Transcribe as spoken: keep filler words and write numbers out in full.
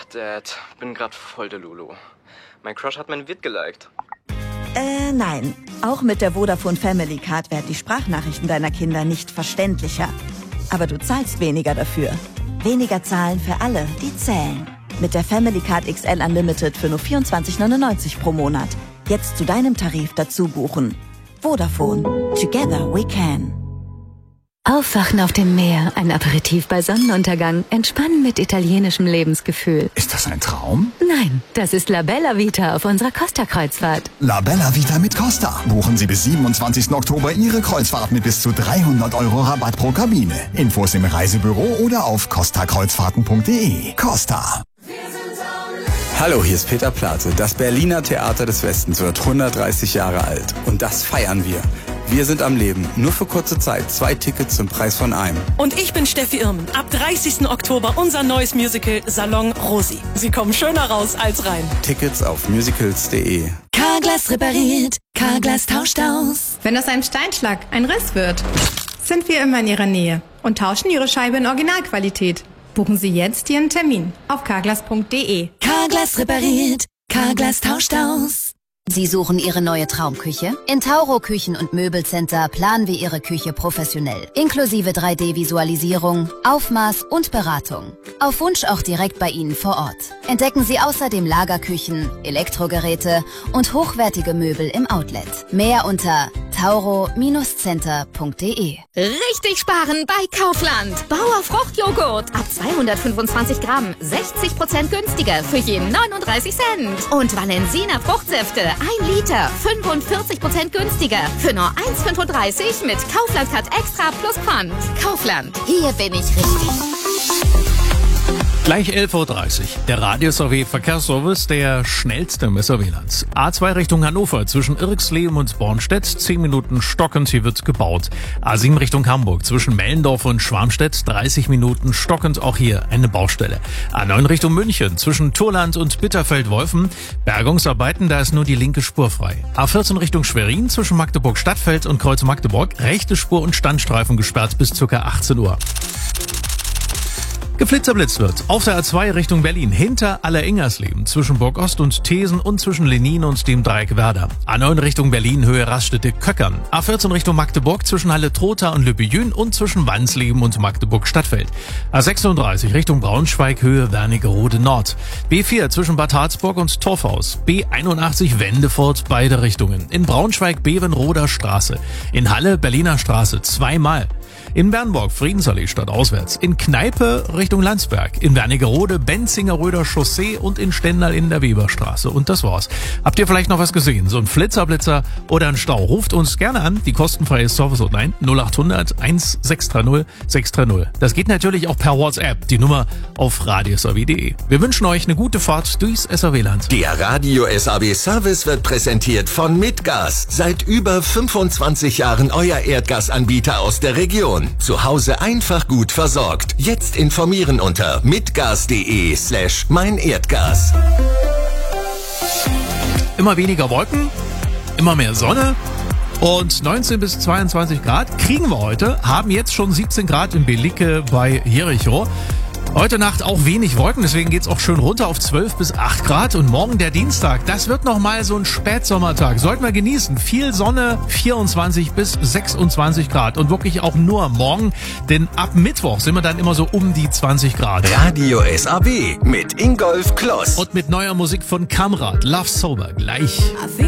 Dad, bin grad voll der Lulu. Mein Crush hat mein Vid geliked. Äh, nein. Auch mit der Vodafone Family Card werden die Sprachnachrichten deiner Kinder nicht verständlicher. Aber du zahlst weniger dafür. Weniger zahlen für alle, die zählen. Mit der Family Card X L Unlimited für nur vierundzwanzig neunundneunzig pro Monat. Jetzt zu deinem Tarif dazu buchen. Vodafone. Together we can. Aufwachen auf dem Meer, ein Aperitif bei Sonnenuntergang, entspannen mit italienischem Lebensgefühl. Ist das ein Traum? Nein, das ist La Bella Vita auf unserer Costa-Kreuzfahrt. La Bella Vita mit Costa. Buchen Sie bis siebenundzwanzigsten Oktober Ihre Kreuzfahrt mit bis zu dreihundert Euro Rabatt pro Kabine. Infos im Reisebüro oder auf costa kreuzfahrten punkt de. Costa. Hallo, hier ist Peter Plate. Das Berliner Theater des Westens wird hundertdreißig Jahre alt. Und das feiern wir. Wir sind am Leben. Nur für kurze Zeit. Zwei Tickets zum Preis von einem. Und ich bin Steffi Irmen. Ab dreißigsten Oktober unser neues Musical Salon Rosi. Sie kommen schöner raus als rein. Tickets auf musicals punkt de. Carglass repariert. Carglass tauscht aus. Wenn aus einem Steinschlag ein Riss wird, sind wir immer in Ihrer Nähe und tauschen Ihre Scheibe in Originalqualität. Buchen Sie jetzt Ihren Termin auf carglass punkt de. Carglass repariert. Carglass tauscht aus. Sie suchen Ihre neue Traumküche? In Tauro Küchen- und Möbelcenter planen wir Ihre Küche professionell. Inklusive drei D Visualisierung, Aufmaß und Beratung. Auf Wunsch auch direkt bei Ihnen vor Ort. Entdecken Sie außerdem Lagerküchen, Elektrogeräte und hochwertige Möbel im Outlet. Mehr unter tauro Center punkt de. Richtig sparen bei Kaufland. Bauer Fruchtjoghurt. Ab zweihundertfünfundzwanzig Gramm. sechzig Prozent günstiger für jeden neununddreißig Cent. Und Valensina Fruchtsäfte. ein Liter. fünfundvierzig Prozent günstiger. Für nur eins Komma fünfunddreißig mit Kaufland Card Extra plus Pfand. Kaufland. Hier bin ich richtig. Gleich elf Uhr dreißig. Der Radius A W Verkehrsservice, der schnellste im S R W-Land. A zwei Richtung Hannover zwischen Irxleben und Bornstedt, zehn Minuten stockend, hier wird gebaut. A sieben Richtung Hamburg zwischen Mellendorf und Schwarmstedt, dreißig Minuten stockend, auch hier eine Baustelle. A neun Richtung München zwischen Turland und Bitterfeld-Wolfen, Bergungsarbeiten, da ist nur die linke Spur frei. A vierzehn Richtung Schwerin zwischen Magdeburg-Stadtfeld und Kreuz Magdeburg, rechte Spur und Standstreifen gesperrt bis ca. achtzehn Uhr. Geflitzerblitzt wird auf der A zwei Richtung Berlin hinter Aller-Ingersleben zwischen Burg Ost und Thesen und zwischen Lenin und dem Dreieck Werder. A neun Richtung Berlin Höhe Raststätte-Köckern. A vierzehn Richtung Magdeburg zwischen Halle-Trotha und Lübbejün und zwischen Wansleben und Magdeburg-Stadtfeld. A sechsunddreißig Richtung Braunschweig Höhe Wernigerode Nord. B vier zwischen Bad Harzburg und Torfhaus. B einundachtzig Wendefurt beide Richtungen. In Braunschweig Bevenroder Straße. In Halle Berliner Straße zweimal. In Bernburg Friedensallee statt auswärts. In Kneipe Richtung Landsberg. In Wernigerode Benzingerröder Chaussee und in Stendal in der Weberstraße. Und das war's. Habt ihr vielleicht noch was gesehen? So ein Flitzer-Blitzer oder ein Stau? Ruft uns gerne an. Die kostenfreie Service-Hotline null achthundert sechshundertsechzig sechshundertdreißig. Das geht natürlich auch per WhatsApp. Die Nummer auf radios a w punkt de. Wir wünschen euch eine gute Fahrt durchs S R W-Land. Der Radio S A W Service wird präsentiert von Mitgas. Seit über fünfundzwanzig Jahren euer Erdgasanbieter aus der Region. Zu Hause einfach gut versorgt. Jetzt informieren unter mitgas.de slash mein Erdgas. Immer weniger Wolken, immer mehr Sonne und neunzehn bis zweiundzwanzig Grad kriegen wir heute. Haben jetzt schon siebzehn Grad in Belicke bei Jericho. Heute Nacht auch wenig Wolken, deswegen geht's auch schön runter auf zwölf bis acht Grad. Und morgen der Dienstag, das wird nochmal so ein Spätsommertag. Sollten wir genießen. Viel Sonne, vierundzwanzig bis sechsundzwanzig Grad. Und wirklich auch nur morgen, denn ab Mittwoch sind wir dann immer so um die zwanzig Grad. Radio S A W mit Ingolf Kloss. Und mit neuer Musik von Kamrat, Love Sober, gleich.